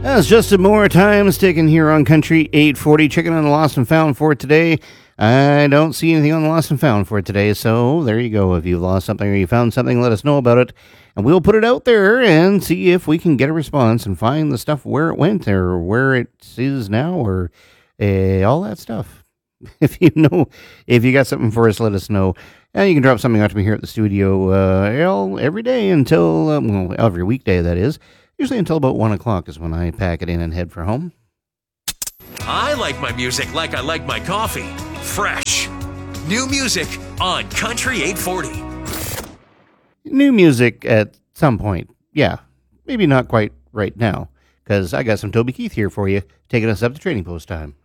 That's just some more time sticking here on Country 840. Checking on the Lost and Found for today. I don't see anything on the Lost and Found for today, so there you go. If you lost something or you found something, let us know about it, and we'll put it out there and see if we can get a response and find the stuff where it went or where it is now or all that stuff. If you got something for us, let us know. And you can drop something out to me here at the studio every day until, every weekday, that is. Usually until about 1 o'clock is when I pack it in and head for home. I like my music like I like my coffee. Fresh. New music on Country 840. New music at some point. Yeah, maybe not quite right now, because I got some Toby Keith here for you, taking us up to Trading Post time.